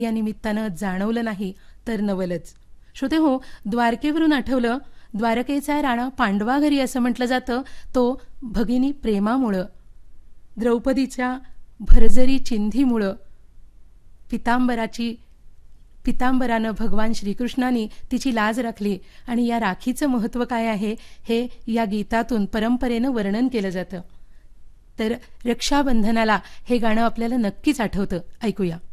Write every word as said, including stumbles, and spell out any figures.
या निमित्तानं जाणवलं नाही तर नवलच. श्रोते हो, द्वारकेवरून आठवलं, द्वारकेचा राणा पांडवा घरी असं म्हटलं जातं तो भगिनी प्रेमामुळं, द्रौपदीच्या भरजरी चिंधीमुळं, पितांबराची पितांबरानं भगवान श्रीकृष्णाने तिची लाज राखली आणि या राखीचं महत्त्व काय आहे हे या गीतातून परंपरेनं वर्णन केलं जातं. तर रक्षाबंधनाला हे गाणं आपल्याला नक्कीच आठवतं. ऐकूया.